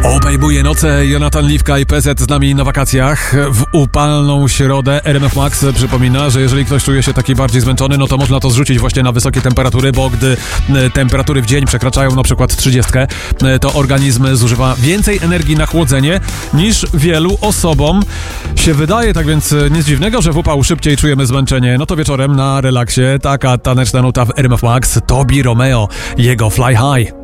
Obejmuje noce Jonathan Liwka i PZ z nami na wakacjach w upalną środę. RMF Max przypomina, że jeżeli ktoś czuje się taki bardziej zmęczony, no to można to zrzucić właśnie na wysokie temperatury, bo gdy temperatury w dzień przekraczają na przykład 30, to organizm zużywa więcej energii na chłodzenie niż wielu osobom się wydaje. Tak więc nic dziwnego, że w upał szybciej czujemy zmęczenie. No to wieczorem na relaksie taka taneczna nuta w RMF Max. Tobi Romeo, jego Fly High.